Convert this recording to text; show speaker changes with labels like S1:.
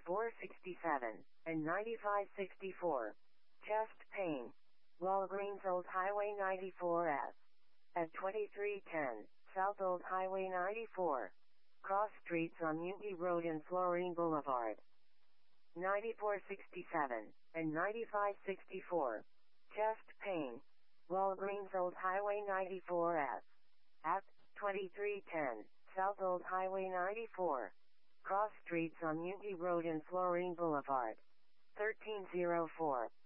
S1: 9467 and 9564. Chest pain. Walgreens Old Highway 94S. At 2310 South Old Highway 94. Cross streets on Unity Road and Florine Boulevard. 9467 and 9564. Chest pain. Walgreens Old Highway 94S. At 2310 South Old Highway 94. Cross streets on Unity Road and Florine Boulevard. 1304.